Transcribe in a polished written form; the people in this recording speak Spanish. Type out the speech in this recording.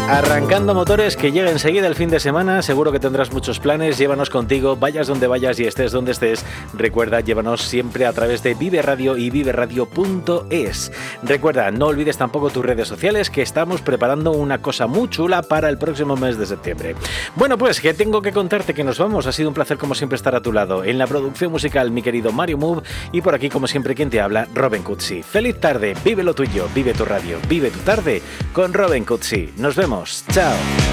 Arrancando motores, que llega enseguida el fin de semana. Seguro que tendrás muchos planes. Llévanos contigo, vayas donde vayas y estés donde estés. Recuerda, llévanos siempre a través de Vive Radio y viveradio.es. Recuerda, no olvides tampoco tus redes sociales, que estamos preparando una cosa muy chula para el próximo mes de septiembre. Bueno, pues que tengo que contarte que nos vamos. Ha sido un placer como siempre estar a tu lado. En la producción musical, mi querido Mario Move, y por aquí como siempre quien te habla, Robin Cutsi. Feliz tarde, vive lo tuyo, vive tu radio, vive tu tarde con Robin Cutsi. Nos vemos. Chao.